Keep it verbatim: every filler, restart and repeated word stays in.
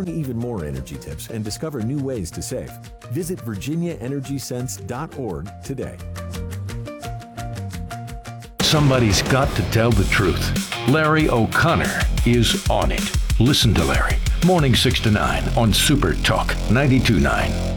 Learn even more energy tips and discover new ways to save. Visit virginia energy sense dot org today. Somebody's got to tell the truth. Larry O'Connor is on it. Listen to Larry. Morning six to nine on Super Talk ninety-two point nine.